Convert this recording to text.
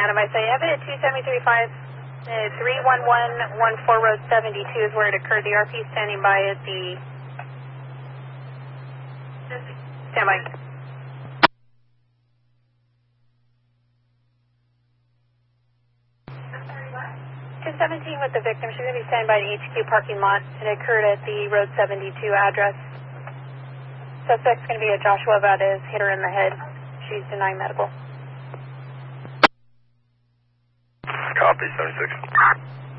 advice. I have it at 273.5, 31114 Road 72 is where it occurred. The RP standing by at the... Stand by. 217 with the victim. She's going to be standing by the HQ parking lot. It occurred at the Road 72 address. Suspect's going to be a Joshua Valdez, hit her in the head. She's denying medical. Copy, 76.